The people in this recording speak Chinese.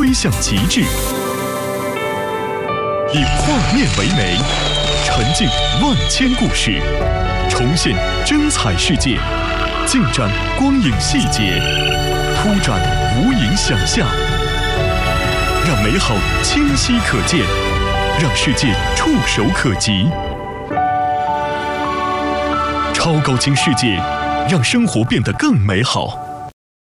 推向极致。以画面为媒，沉浸万千故事，重现真彩世界，尽展光影细节，铺展无垠想象，让美好清晰可见，让世界触手可及。超高清世界，让生活变得更美好。